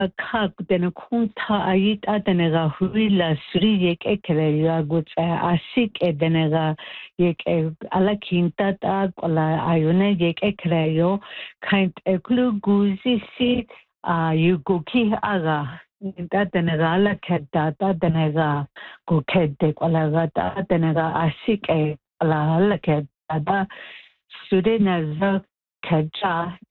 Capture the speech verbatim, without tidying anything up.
khak den kunta ait adenega huila suri yek ekre yagut asik edenega yek alakinta ta kola ayune yek ekre yo kind eklu guzi si yuguki aga ta denega la kheta ta denega go khede kola ta denega asik e ala la kheta da suri na za khecha